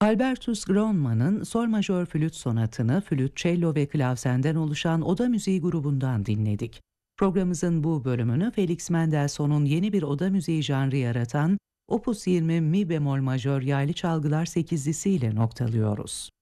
Albertus Graumann'ın Sol majör flüt sonatını flüt, cello ve klavsenden oluşan oda müziği grubundan dinledik. Programımızın bu bölümünü Felix Mendelssohn'un yeni bir oda müziği janrı yaratan Opus 20 mi bemol majör yaylı çalgılar sekizlisi ile noktalıyoruz.